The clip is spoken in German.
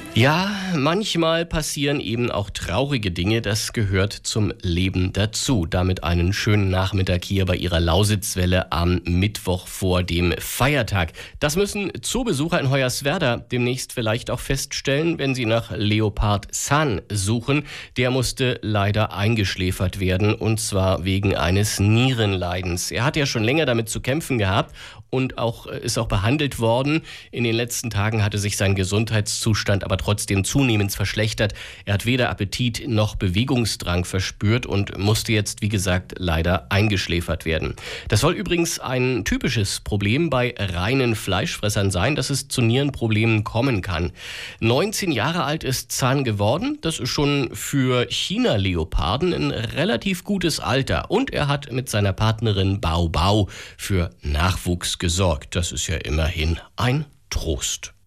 Ja, manchmal passieren eben auch traurige Dinge, das gehört zum Leben dazu. Damit einen schönen Nachmittag hier bei Ihrer Lausitzwelle am Mittwoch vor dem Feiertag. Das müssen Zoobesucher in Hoyerswerda demnächst vielleicht auch feststellen, wenn sie nach Leopard San suchen. Der musste leider eingeschläfert werden, und zwar wegen eines Nierenleidens. Er hat ja schon länger damit zu kämpfen gehabt und ist auch behandelt worden. In den letzten Tagen hatte sich sein Gesundheitszustand aber trotzdem zunehmend verschlechtert. Er hat weder Appetit noch Bewegungsdrang verspürt und musste jetzt, wie gesagt, leider eingeschläfert werden. Das soll übrigens ein typisches Problem bei reinen Fleischfressern sein, dass es zu Nierenproblemen kommen kann. 19 Jahre alt ist Zahn geworden. Das ist schon für China-Leoparden ein relativ gutes Alter. Und er hat mit seiner Partnerin Bao Bao für Nachwuchs gesorgt. Das ist ja immerhin ein Trost.